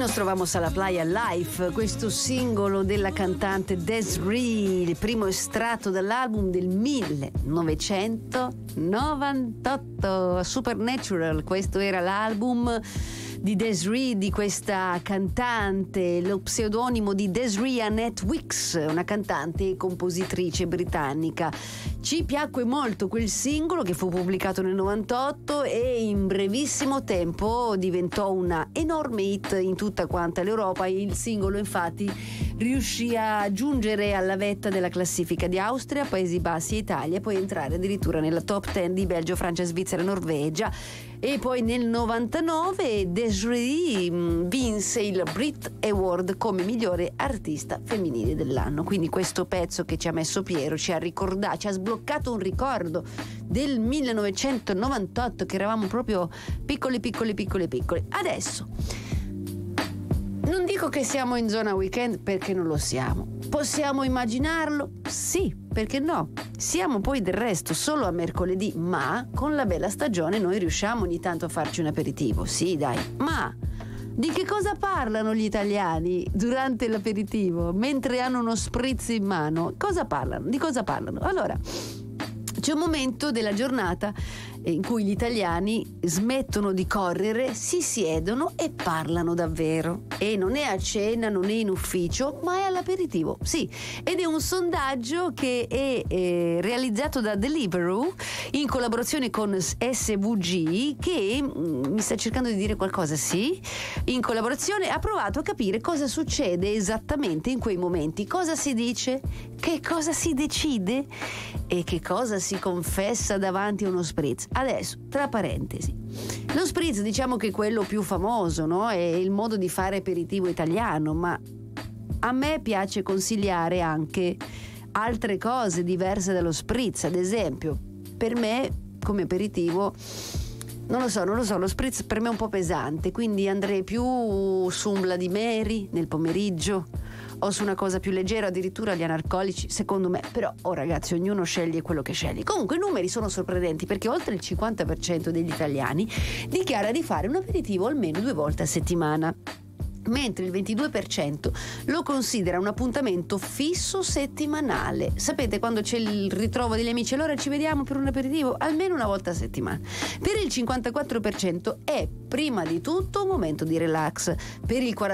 Nos trovamos alla playa live, questo singolo della cantante Des'ree, il primo estratto dall'album del 1998, Supernatural. Questo era l'album di Des'ree, di questa cantante, lo pseudonimo di Des'ree Annette Weeks, una cantante e compositrice britannica. Ci piacque molto quel singolo che fu pubblicato nel 98 e in brevissimo tempo diventò una enorme hit in tutta quanta l'Europa. Il singolo infatti riuscì a giungere alla vetta della classifica di Austria, Paesi Bassi e Italia, poi entrare addirittura nella top 10 di Belgio, Francia, Svizzera e Norvegia. E poi nel 99 Des'ree vinse il Brit Award come migliore artista femminile dell'anno. Quindi questo pezzo che ci ha messo Piero ci ha sbloccato un ricordo del 1998, che eravamo proprio piccoli. Adesso non dico che siamo in zona weekend, perché non lo siamo. Possiamo immaginarlo? Sì, perché no? Siamo poi del resto solo a mercoledì, ma con la bella stagione noi riusciamo ogni tanto a farci un aperitivo. Sì, dai. Ma di che cosa parlano gli italiani durante l'aperitivo, mentre hanno uno spritz in mano? Cosa parlano? Di cosa parlano? Allora, c'è un momento della giornata in cui gli italiani smettono di correre, si siedono e parlano davvero. E non è a cena, non è in ufficio, ma è all'aperitivo, sì. Ed è un sondaggio che è realizzato da Deliveroo in collaborazione con SVG, che mi sta cercando di dire qualcosa, sì. In collaborazione ha provato a capire cosa succede esattamente in quei momenti, cosa si dice, che cosa si decide e che cosa si confessa davanti a uno spritz. Adesso, tra parentesi, lo spritz diciamo che è quello più famoso, no? È il modo di fare aperitivo italiano, ma a me piace consigliare anche altre cose diverse dallo spritz. Ad esempio, per me come aperitivo non lo so, lo spritz per me è un po' pesante, quindi andrei più su un Bloody Mary nel pomeriggio o su una cosa più leggera, addirittura gli analcolici, secondo me. Però, ragazzi, ognuno sceglie quello che sceglie. Comunque i numeri sono sorprendenti, perché oltre il 50% degli italiani dichiara di fare un aperitivo almeno 2 volte a settimana, mentre il 22% lo considera un appuntamento fisso settimanale. Sapete, quando c'è il ritrovo degli amici, allora ci vediamo per un aperitivo almeno una volta a settimana. Per il 54% è prima di tutto un momento di relax. Per il